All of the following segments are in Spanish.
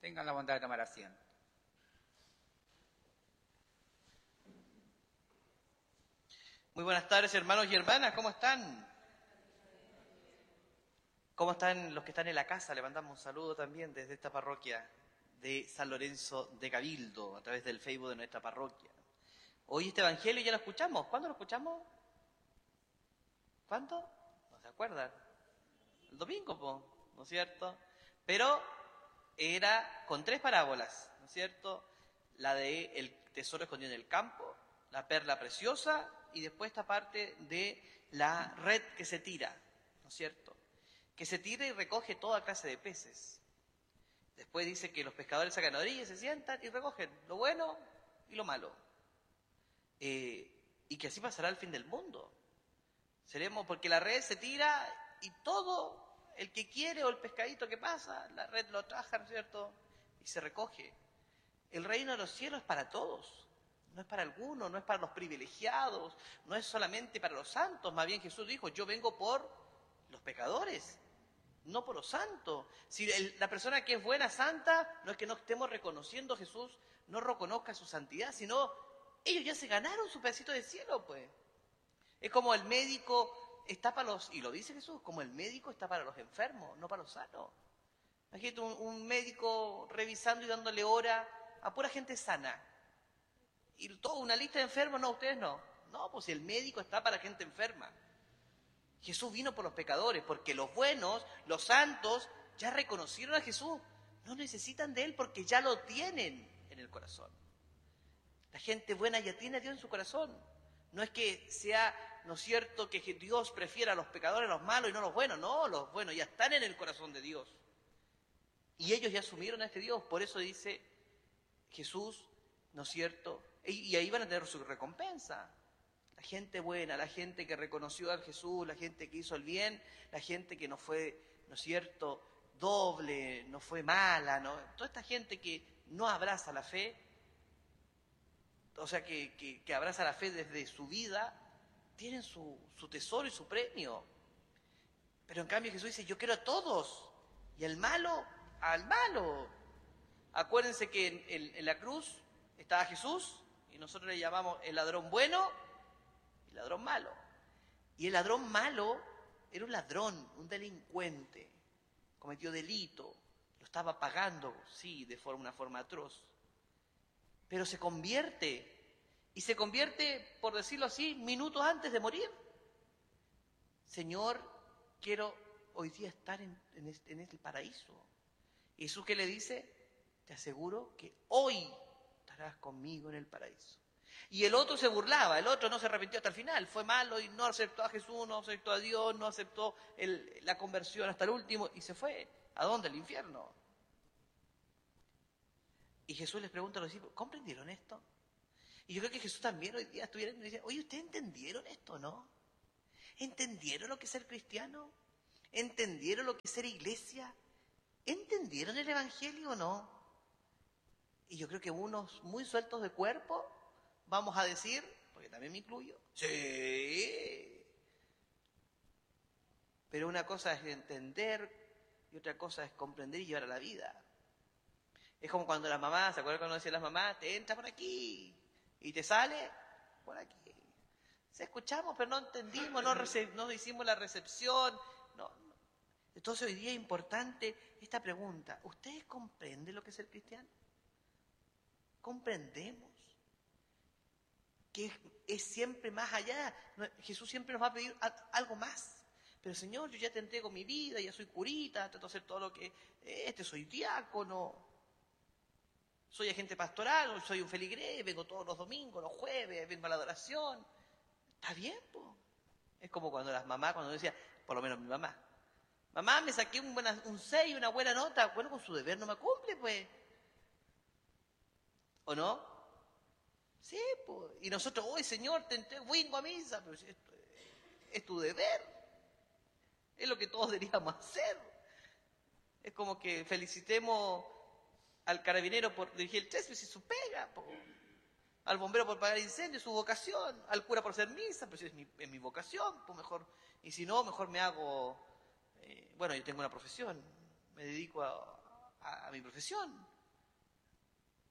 Tengan la bondad de tomar asiento. Muy buenas tardes, hermanos y hermanas, ¿cómo están? ¿Cómo están los que están en la casa? Le mandamos un saludo también desde esta parroquia de San Lorenzo de Cabildo, a través del Facebook de nuestra parroquia. Hoy este evangelio ya lo escuchamos. ¿Cuándo lo escuchamos? ¿Cuándo? ¿No se acuerdan? El domingo, ¿no es cierto? Pero era con 3 parábolas, ¿no es cierto? La de el tesoro escondido en el campo, la perla preciosa y después esta parte de la red que se tira, ¿no es cierto? Que se tira y recoge toda clase de peces. Después dice que los pescadores sacan la orilla, se sientan y recogen lo bueno y lo malo. Y que así pasará el fin del mundo. Seremos, porque la red se tira y todo el que quiere o el pescadito que pasa, la red lo traja, ¿no es cierto? Y se recoge. El reino de los cielos es para todos, no es para algunos, no es para los privilegiados, no es solamente para los santos. Más bien Jesús dijo, yo vengo por los pecadores, no por los santos. Si la persona que es buena, santa, no es que no estemos reconociendo a Jesús, no reconozca su santidad, sino ellos ya se ganaron su pedacito de cielo, pues. Es como el médico está para los, y lo dice Jesús, como el médico está para los enfermos, no para los sanos. Imagínate un médico revisando y dándole hora a pura gente sana. Y toda una lista de enfermos, no, ustedes no. No, pues el médico está para gente enferma. Jesús vino por los pecadores, porque los buenos, los santos, ya reconocieron a Jesús. No necesitan de Él porque ya lo tienen en el corazón. La gente buena ya tiene a Dios en su corazón. No es que sea, ¿no es cierto?, que Dios prefiera a los pecadores, a los malos y no a los buenos. No, los buenos ya están en el corazón de Dios. Y ellos ya asumieron a este Dios. Por eso dice Jesús, ¿no es cierto? Y ahí van a tener su recompensa. La gente buena, la gente que reconoció a Jesús, la gente que hizo el bien, la gente que no fue, ¿no es cierto?, doble, no fue mala, ¿no? Toda esta gente que no abraza la fe, o sea, que abraza la fe desde su vida, tienen su tesoro y su premio. Pero en cambio Jesús dice, yo quiero a todos, y al malo. Acuérdense que en la cruz estaba Jesús, y nosotros le llamamos el ladrón bueno y el ladrón malo. Y el ladrón malo era un ladrón, un delincuente, cometió delito, lo estaba pagando, sí, de una forma atroz. Pero se convierte, y se convierte, por decirlo así, minutos antes de morir. Señor, quiero hoy día estar en el paraíso. ¿Y Jesús qué le dice? Te aseguro que hoy estarás conmigo en el paraíso. Y el otro se burlaba, el otro no se arrepintió hasta el final, fue malo y no aceptó a Jesús, no aceptó a Dios, no aceptó la conversión hasta el último y se fue. ¿A dónde? Al infierno. Y Jesús les pregunta a los discípulos, ¿comprendieron esto? Y yo creo que Jesús también hoy día estuviera y dice, oye, ¿ustedes entendieron esto, no? ¿Entendieron lo que es ser cristiano? ¿Entendieron lo que es ser iglesia? ¿Entendieron el evangelio o no? Y yo creo que unos muy sueltos de cuerpo vamos a decir, porque también me incluyo, sí. Pero una cosa es entender y otra cosa es comprender y llevar a la vida. Es como cuando las mamás, ¿se acuerdan cuando decían las mamás? Te entra por aquí y te sale por aquí. Se escuchamos, pero no entendimos, no hicimos la recepción. No. Entonces hoy día es importante esta pregunta. ¿Ustedes comprenden lo que es ser cristiano? ¿Comprendemos? Que es siempre más allá. Jesús siempre nos va a pedir algo más. Pero Señor, yo ya te entrego mi vida, ya soy curita, trato de hacer todo lo que... soy diácono, soy agente pastoral, soy un feligrés, vengo todos los domingos, los jueves, vengo a la adoración. Está bien, po. Es como cuando las mamás, cuando decía, por lo menos mi mamá, me saqué un 6, una buena nota, bueno, con su deber no me cumple, pues. ¿O no? Sí, pues. Y nosotros, hoy Señor, te entrego, vengo a misa, pero es tu deber. Es lo que todos deberíamos hacer. Es como que felicitemos al carabinero por dirigir el tránsito, si su pega, po. Al bombero por apagar incendios, su vocación, al cura por hacer misa, pero si es mi vocación, pues mejor, y si no, mejor me hago, bueno, yo tengo una profesión, me dedico a mi profesión,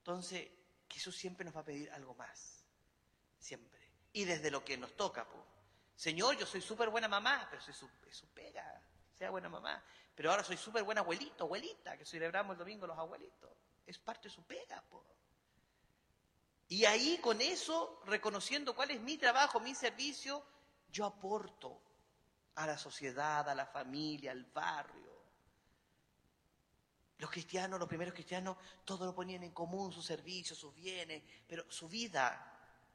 Entonces, Jesús siempre nos va a pedir algo más. Siempre. Y desde lo que nos toca, po. Señor, yo soy súper buena mamá, pero es su pega, sea buena mamá. Pero ahora soy súper buena abuelito, abuelita, que celebramos el domingo los abuelitos. Es parte de su pega, po. Y ahí con eso, reconociendo cuál es mi trabajo, mi servicio, yo aporto a la sociedad, a la familia, al barrio. Los cristianos, los primeros cristianos, todo lo ponían en común, sus servicios, sus bienes, pero su vida.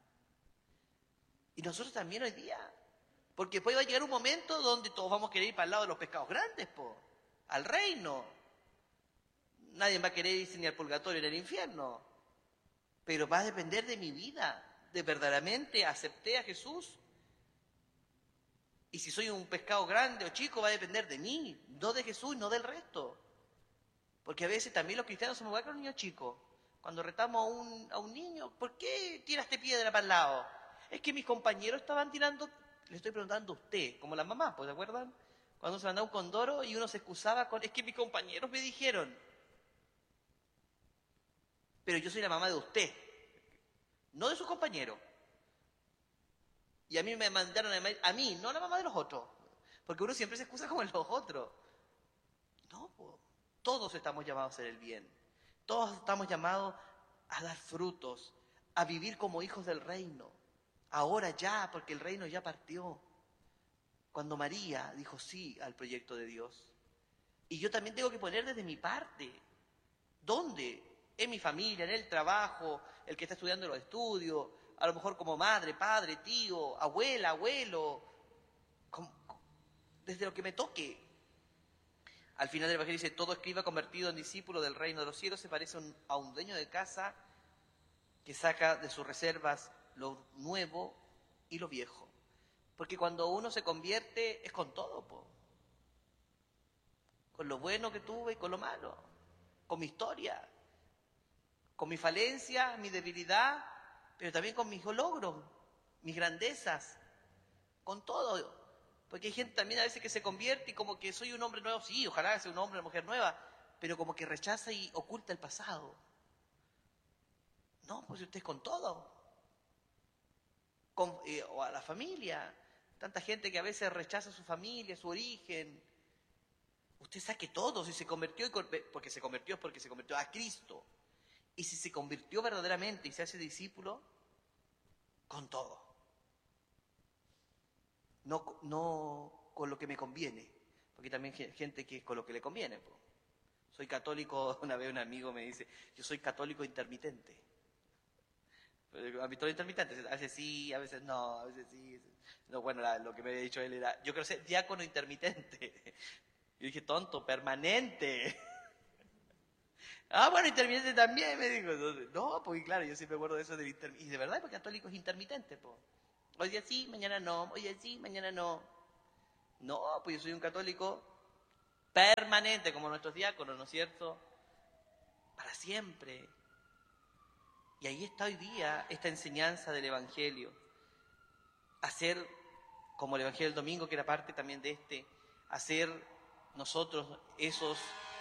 Y nosotros también hoy día. Porque después va a llegar un momento donde todos vamos a querer ir para el lado de los pecados grandes, al reino. Nadie va a querer irse ni al purgatorio ni al infierno. Pero va a depender de mi vida, de verdaderamente acepté a Jesús. Y si soy un pescado grande o chico, va a depender de mí, no de Jesús, no del resto. Porque a veces también los cristianos somos igual que los niños chicos. Cuando retamos a un niño, ¿por qué tiraste piedra para el lado? Es que mis compañeros estaban tirando, le estoy preguntando a usted, como la mamá, ¿pues se acuerdan? Cuando se mandaba un condoro y uno se excusaba con, es que mis compañeros me dijeron. Pero yo soy la mamá de usted, no de sus compañeros. Y a mí me mandaron a mí, no a la mamá de los otros. Porque uno siempre se excusa como en los otros. No, todos estamos llamados a hacer el bien. Todos estamos llamados a dar frutos, a vivir como hijos del reino. Ahora ya, porque el reino ya partió. Cuando María dijo sí al proyecto de Dios. Y yo también tengo que poner desde mi parte. ¿Dónde? En mi familia, en el trabajo, el que está estudiando los estudios, a lo mejor como madre, padre, tío, abuela, abuelo, desde lo que me toque. Al final del Evangelio dice, todo escriba convertido en discípulo del reino de los cielos se parece a un dueño de casa que saca de sus reservas lo nuevo y lo viejo. Porque cuando uno se convierte es con todo, con lo bueno que tuve y con lo malo, con mi historia, con mi falencia, mi debilidad, pero también con mis logros, mis grandezas, con todo. Porque hay gente también a veces que se convierte y como que soy un hombre nuevo, sí, ojalá sea un hombre o una mujer nueva, pero como que rechaza y oculta el pasado. No, pues usted es con todo. O a la familia. Tanta gente que a veces rechaza su familia, su origen. Usted saque todo, si se convirtió, porque se convirtió a Cristo. Y si se convirtió verdaderamente y se hace discípulo, con todo. No con lo que me conviene, porque también hay gente que es con lo que le conviene. Soy católico, una vez un amigo me dice, yo soy católico intermitente. ¿Has visto los intermitentes? A veces sí, a veces no, a veces sí. No, bueno, lo que me había dicho él era, yo quiero ser diácono intermitente. Yo dije, tonto, permanente. Ah, bueno, intermitente también, me dijo. No, pues claro, yo siempre me acuerdo de eso del intermitente. Y de verdad, porque católico es intermitente, pues. Hoy día sí, mañana no. Hoy día sí, mañana no. No, pues yo soy un católico permanente, como nuestros diáconos, ¿no es cierto? Para siempre. Y ahí está hoy día esta enseñanza del Evangelio. Hacer, como el Evangelio del domingo, que era parte también de hacer nosotros esos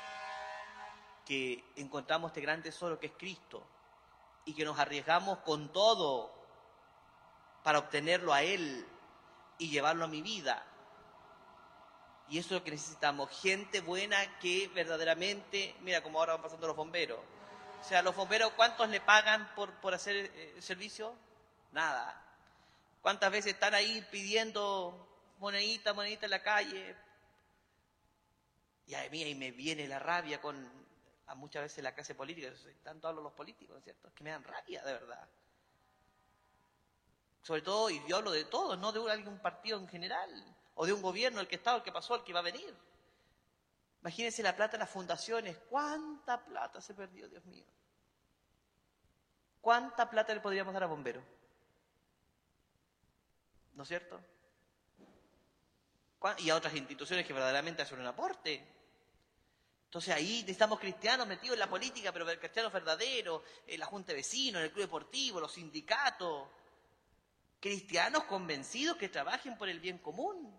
que encontramos este gran tesoro que es Cristo y que nos arriesgamos con todo para obtenerlo a Él y llevarlo a mi vida. Y eso es lo que necesitamos, gente buena que verdaderamente, mira como ahora van pasando los bomberos. O sea, los bomberos, ¿cuántos le pagan por hacer el servicio? Nada. ¿Cuántas veces están ahí pidiendo monedita en la calle? Y a mí ahí me viene la rabia a muchas veces la clase política, tanto hablo los políticos, ¿no es cierto? Es que me dan rabia, de verdad. Sobre todo, y yo hablo de todos, no de algún partido en general, o de un gobierno, el que estaba, el que pasó, el que va a venir. Imagínense la plata de las fundaciones, ¿cuánta plata se perdió, Dios mío? ¿Cuánta plata le podríamos dar a bomberos? ¿No es cierto? Y a otras instituciones que verdaderamente hacen un aporte. Entonces ahí necesitamos cristianos metidos en la política, pero cristianos verdaderos, en la junta de vecinos, en el club deportivo, los sindicatos. Cristianos convencidos que trabajen por el bien común.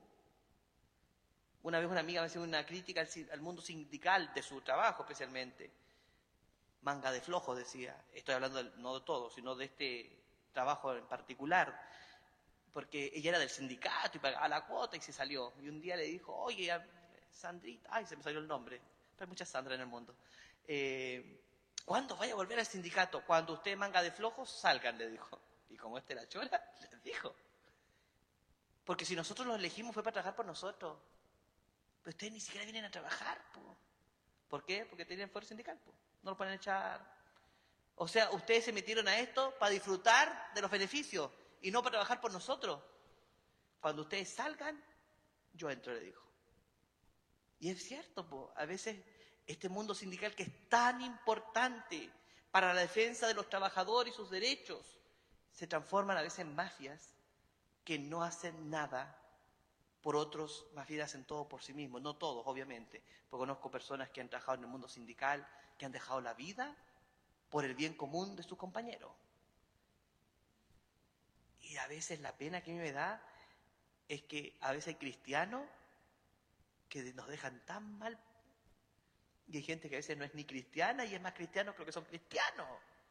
Una vez una amiga me hacía una crítica al mundo sindical, de su trabajo especialmente. manga de flojos, decía. Estoy hablando no de todo, sino de este trabajo en particular. Porque ella era del sindicato y pagaba la cuota y se salió. Y un día le dijo, oye, Sandrita, ay, se me salió el nombre, pero hay muchas Sandra en el mundo. ¿Cuándo vaya a volver al sindicato? Cuando usted manga de flojos, salgan, le dijo. Y como la chora, les dijo. Porque si nosotros los elegimos fue para trabajar por nosotros. Pero ustedes ni siquiera vienen a trabajar, po. ¿Por qué? Porque tienen fuerza sindical, po. No lo pueden echar. O sea, ustedes se metieron a esto para disfrutar de los beneficios y no para trabajar por nosotros. Cuando ustedes salgan, yo entro, le dijo. Y es cierto, po. A veces este mundo sindical que es tan importante para la defensa de los trabajadores y sus derechos, se transforman a veces en mafias que no hacen nada por otros, más bien hacen todo por sí mismos. No todos, obviamente, porque conozco personas que han trabajado en el mundo sindical, que han dejado la vida por el bien común de sus compañeros. Y a veces la pena que a mí me da es que a veces hay cristianos que nos dejan tan mal. Y hay gente que a veces no es ni cristiana y es más cristiano pero que son cristianos.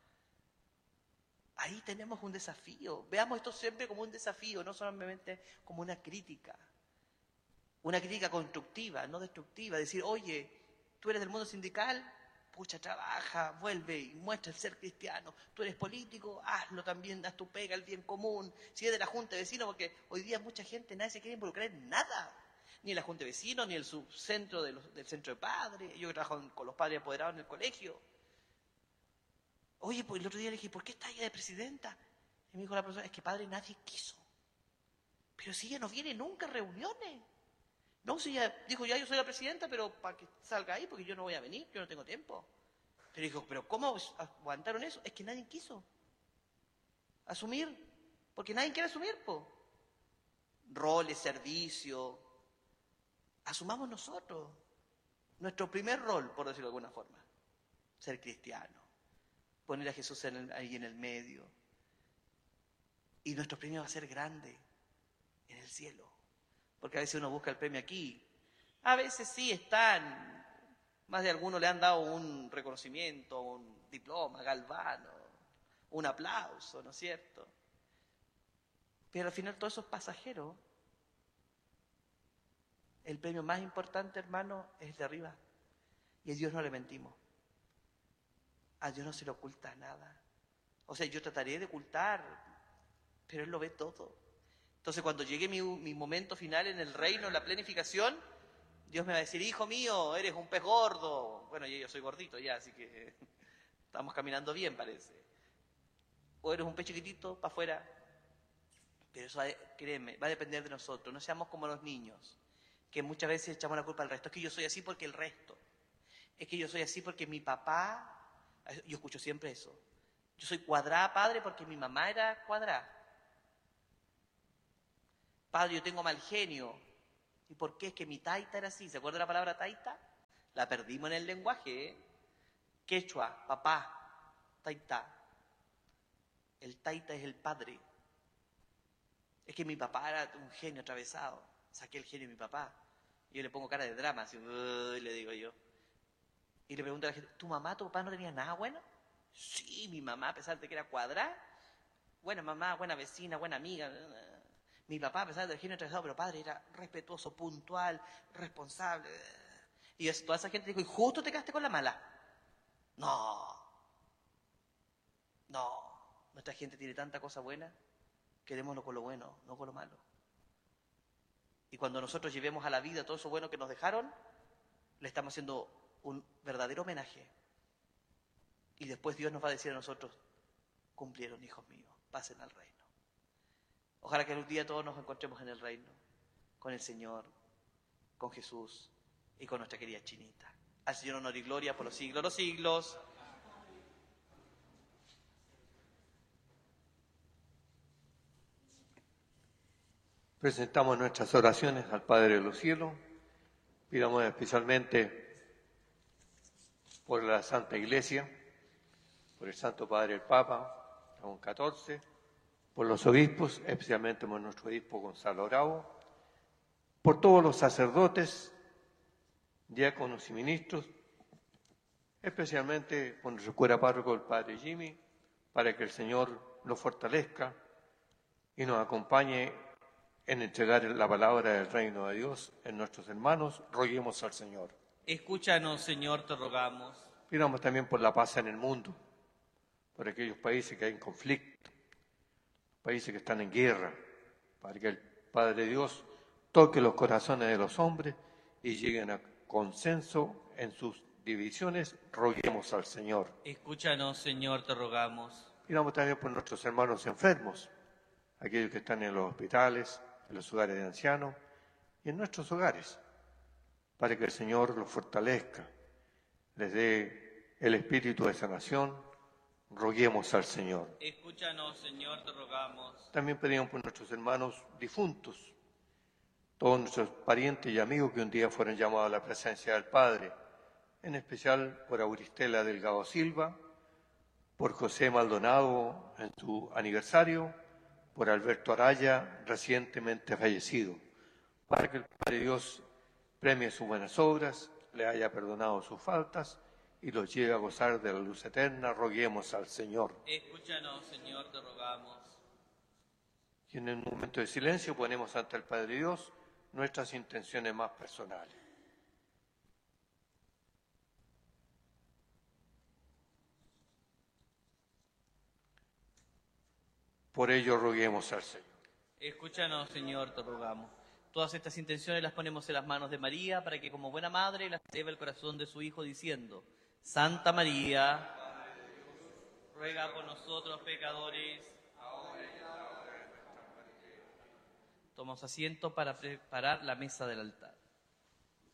Ahí tenemos un desafío. Veamos esto siempre como un desafío, no solamente como una crítica. Una crítica constructiva, no destructiva. Decir, oye, tú eres del mundo sindical, pucha, trabaja, vuelve y muestra el ser cristiano. Tú eres político, hazlo también, haz tu pega, el bien común. Si eres de la Junta de Vecinos, porque hoy día mucha gente, nadie se quiere involucrar en nada. Ni en la Junta de Vecinos, ni en el subcentro del centro de padres. Yo trabajo con los padres apoderados en el colegio. Oye, pues el otro día le dije, ¿por qué está ella de presidenta? Y me dijo la profesora, es que padre nadie quiso. Pero si ella no viene nunca a reuniones. No, si ella dijo, ya yo soy la presidenta, pero para que salga ahí, porque yo no voy a venir, yo no tengo tiempo. Pero dijo, ¿pero cómo aguantaron eso? Es que nadie quiso asumir, porque nadie quiere asumir, po. Roles, servicio. Asumamos nosotros nuestro primer rol, por decirlo de alguna forma, ser cristiano. Poner a Jesús ahí en el medio. Y nuestro premio va a ser grande en el cielo. Porque a veces uno busca el premio aquí. A veces sí están, más de algunos le han dado un reconocimiento, un diploma, galvano, un aplauso, ¿no es cierto? Pero al final todo eso es pasajero. El premio más importante, hermano, es de arriba. Y a Dios no le mentimos. A Dios no se le oculta nada. O sea, yo trataré de ocultar, pero Él lo ve todo. Entonces, cuando llegue mi momento final en el reino, en la planificación, Dios me va a decir, hijo mío, eres un pez gordo. Bueno, yo soy gordito ya, así que estamos caminando bien, parece. O eres un pez chiquitito para afuera. Pero eso, créeme, va a depender de nosotros. No seamos como los niños, que muchas veces echamos la culpa al resto. Es que yo soy así porque el resto. Es que yo soy así porque mi papá... Yo escucho siempre eso. Yo soy cuadrada, padre, porque mi mamá era cuadrada. Padre, yo tengo mal genio. ¿Y por qué? Es que mi taita era así. ¿Se acuerda la palabra taita? La perdimos en el lenguaje, ¿eh? Quechua, papá, taita. El taita es el padre. Es que mi papá era un genio atravesado. Saqué el genio de mi papá. Y yo le pongo cara de drama, así, le digo yo. Y le pregunto a la gente, ¿tu mamá, tu papá no tenía nada bueno? Sí, mi mamá, a pesar de que era cuadrada, buena mamá, buena vecina, buena amiga. Mi papá, a pesar del genio atravesado, pero padre, era respetuoso, puntual, responsable. Y toda esa gente dijo, ¿y justo te quedaste con la mala? No. Nuestra gente tiene tanta cosa buena, quedémoslo con lo bueno, no con lo malo. Y cuando nosotros llevemos a la vida todo eso bueno que nos dejaron, le estamos haciendo un verdadero homenaje. Y después Dios nos va a decir a nosotros, cumplieron, hijos míos, pasen al reino. Ojalá que algún día todos nos encontremos en el reino, con el Señor, con Jesús y con nuestra querida Chinita. Al Señor honor y gloria por los siglos de los siglos. Presentamos nuestras oraciones al Padre de los cielos. Pidamos especialmente por la Santa Iglesia, por el Santo Padre el Papa, Juan XIV, por los obispos, especialmente por nuestro obispo Gonzalo Bravo, por todos los sacerdotes, diáconos y ministros, especialmente con nuestro cura párroco, el Padre Jimmy, para que el Señor lo fortalezca y nos acompañe en entregar la palabra del reino de Dios en nuestros hermanos. Roguemos al Señor. Escúchanos, Señor, te rogamos. Pidamos también por la paz en el mundo, por aquellos países que hay en conflicto, países que están en guerra, para que el Padre Dios toque los corazones de los hombres y lleguen a consenso en sus divisiones. Roguemos al Señor. Escúchanos, Señor, te rogamos. Pidamos también por nuestros hermanos enfermos, aquellos que están en los hospitales, en los hogares de ancianos y en nuestros hogares, para que el Señor los fortalezca, les dé el espíritu de sanación. Roguemos al Señor. Escúchanos, Señor, te rogamos. También pedimos por nuestros hermanos difuntos, todos nuestros parientes y amigos que un día fueron llamados a la presencia del Padre, en especial por Auristela Delgado Silva, por José Maldonado en su aniversario, por Alberto Araya, recientemente fallecido, para que el Padre Dios premie sus buenas obras, le haya perdonado sus faltas y los lleve a gozar de la luz eterna. Roguemos al Señor. Escúchanos, Señor, te rogamos. Y en un momento de silencio ponemos ante el Padre Dios nuestras intenciones más personales. Por ello roguemos al Señor. Escúchanos, Señor, te rogamos. Todas estas intenciones las ponemos en las manos de María para que como buena madre las lleve al corazón de su Hijo diciendo: Santa María, ruega por nosotros pecadores. Tomamos asiento para preparar la mesa del altar.